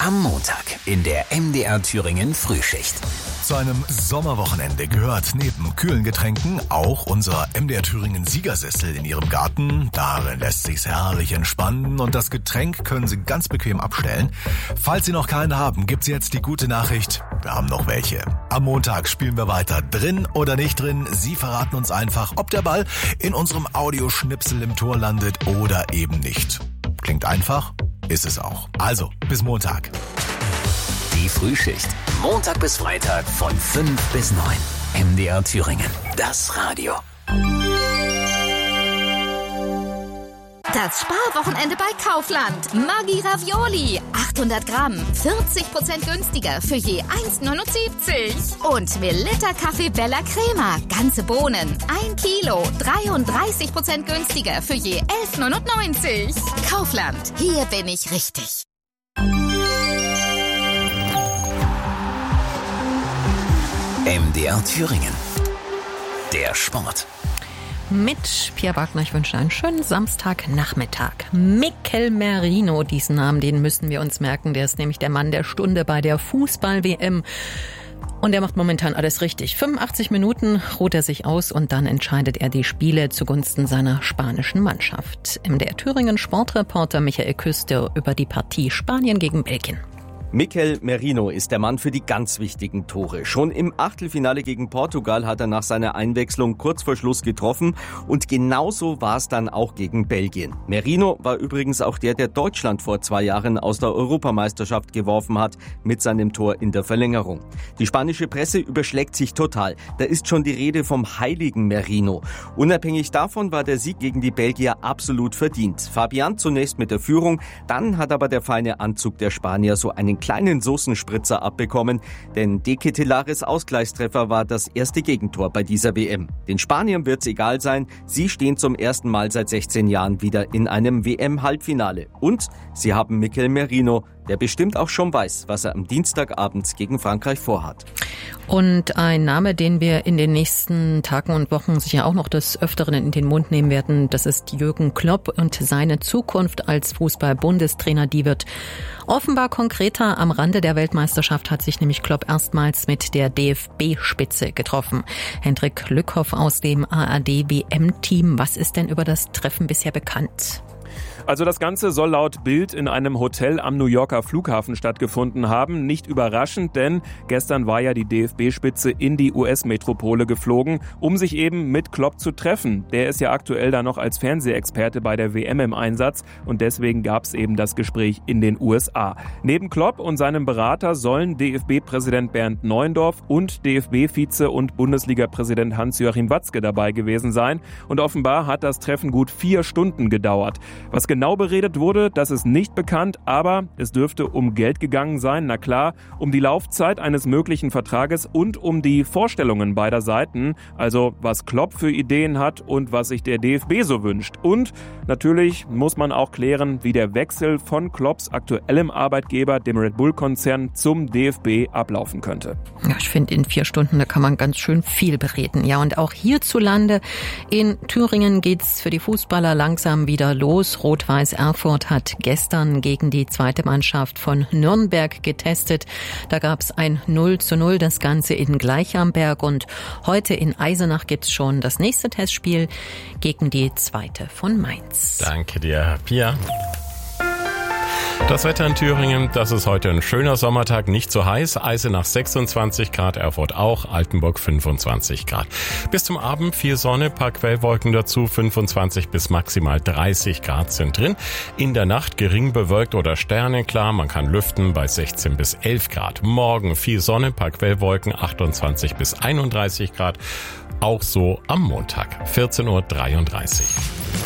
Am Montag in der MDR Thüringen Frühschicht. Zu einem Sommerwochenende gehört neben kühlen Getränken auch unser MDR Thüringen Siegersessel in Ihrem Garten. Darin lässt sich's herrlich entspannen und das Getränk können Sie ganz bequem abstellen. Falls Sie noch keinen haben, gibt's jetzt die gute Nachricht: wir haben noch welche. Am Montag spielen wir weiter. Drin oder nicht drin, Sie verraten uns einfach, ob der Ball in unserem Audioschnipsel im Tor landet oder eben nicht. Klingt einfach, ist es auch. Also, bis Montag. Die Frühschicht. Montag bis Freitag von 5 bis 9. MDR Thüringen. Das Radio. Das Sparwochenende bei Kaufland. Maggi Ravioli. 800 Gramm. 40% günstiger für je 1,79. Und Melitta Kaffee Bella Crema. Ganze Bohnen. 1 Kilo. 33% günstiger für je 11,99. Kaufland. Hier bin ich richtig. MDR Thüringen. Der Sport. Mit Pia Wagner, ich wünsche einen schönen Samstagnachmittag. Mikel Merino, diesen Namen, den müssen wir uns merken. Der ist nämlich der Mann der Stunde bei der Fußball-WM. Und er macht momentan alles richtig. 85 Minuten ruht er sich aus und dann entscheidet er die Spiele zugunsten seiner spanischen Mannschaft. MDR Thüringen Sportreporter Michael Küster über die Partie Spanien gegen Belgien. Mikel Merino ist der Mann für die ganz wichtigen Tore. Schon im Achtelfinale gegen Portugal hat er nach seiner Einwechslung kurz vor Schluss getroffen und genauso war es dann auch gegen Belgien. Merino war übrigens auch der Deutschland vor 2 Jahren aus der Europameisterschaft geworfen hat mit seinem Tor in der Verlängerung. Die spanische Presse überschlägt sich total. Da ist schon die Rede vom heiligen Merino. Unabhängig davon war der Sieg gegen die Belgier absolut verdient. Fabian zunächst mit der Führung, dann hat aber der feine Anzug der Spanier so einen kleinen Soßenspritzer abbekommen, denn De Ketelaeres Ausgleichstreffer war das erste Gegentor bei dieser WM. Den Spaniern wird's egal sein, sie stehen zum ersten Mal seit 16 Jahren wieder in einem WM-Halbfinale. Und sie haben Mikel Merino, der bestimmt auch schon weiß, was er am Dienstagabend gegen Frankreich vorhat. Und ein Name, den wir in den nächsten Tagen und Wochen sicher auch noch des Öfteren in den Mund nehmen werden, das ist Jürgen Klopp und seine Zukunft als Fußball-Bundestrainer, die wird offenbar konkreter. Am Rande der Weltmeisterschaft hat sich nämlich Klopp erstmals mit der DFB-Spitze getroffen. Hendrik Lückhoff aus dem ARD-WM-Team. Was ist denn über das Treffen bisher bekannt? Also das Ganze soll laut Bild in einem Hotel am New Yorker Flughafen stattgefunden haben. Nicht überraschend, denn gestern war ja die DFB-Spitze in die US-Metropole geflogen, um sich eben mit Klopp zu treffen. Der ist ja aktuell da noch als Fernsehexperte bei der WM im Einsatz und deswegen gab es eben das Gespräch in den USA. Neben Klopp und seinem Berater sollen DFB-Präsident Bernd Neuendorf und DFB-Vize und Bundesliga-Präsident Hans-Joachim Watzke dabei gewesen sein. Und offenbar hat das Treffen gut 4 Stunden gedauert. Was genau beredet wurde, das ist nicht bekannt, aber es dürfte um Geld gegangen sein, na klar, um die Laufzeit eines möglichen Vertrages und um die Vorstellungen beider Seiten, also was Klopp für Ideen hat und was sich der DFB so wünscht. Und natürlich muss man auch klären, wie der Wechsel von Klopps aktuellem Arbeitgeber, dem Red Bull-Konzern, zum DFB ablaufen könnte. Ja, ich finde, in 4 Stunden, da kann man ganz schön viel bereden. Ja, und auch hierzulande in Thüringen geht's für die Fußballer langsam wieder los. Rot-Weiß Erfurt hat gestern gegen die zweite Mannschaft von Nürnberg getestet. Da gab's ein 0:0, das Ganze in Gleichamberg. Und heute in Eisenach gibt's schon das nächste Testspiel gegen die zweite von Mainz. Danke dir, Pia. Das Wetter in Thüringen, das ist heute ein schöner Sommertag, nicht so heiß. Eisenach 26 Grad, Erfurt auch, Altenburg 25 Grad. Bis zum Abend viel Sonne, paar Quellwolken dazu, 25 bis maximal 30 Grad sind drin. In der Nacht gering bewölkt oder sternenklar, man kann lüften bei 16 bis 11 Grad. Morgen viel Sonne, paar Quellwolken, 28 bis 31 Grad. Auch so am Montag, 14:33 Uhr.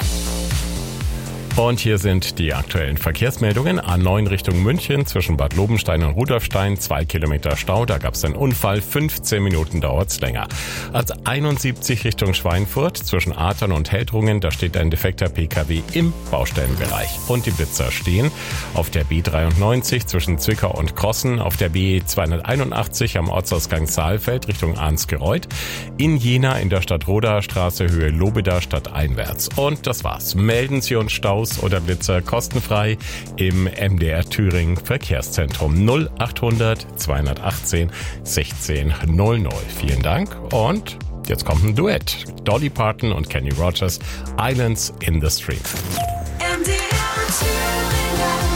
Und hier sind die aktuellen Verkehrsmeldungen. A9 Richtung München zwischen Bad Lobenstein und Rudolfstein, 2 Kilometer Stau, da gab es einen Unfall, 15 Minuten dauert's länger. A71 Richtung Schweinfurt zwischen Athern und Heldrungen, da steht ein defekter PKW im Baustellenbereich. Und die Blitzer stehen auf der B93 zwischen Zwickau und Krossen, auf der B281 am Ortsausgang Saalfeld Richtung Arnsgereuth, in Jena in der Stadtroder Straße Höhe Lobeda stadteinwärts. Und das war's. Melden Sie uns Stau Maus oder Blitzer kostenfrei im MDR Thüringen Verkehrszentrum 0800 218 1600. Vielen Dank und jetzt kommt ein Duett. Dolly Parton und Kenny Rogers, Islands in the Stream.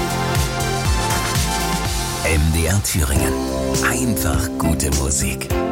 MDR Thüringen. Einfach gute Musik.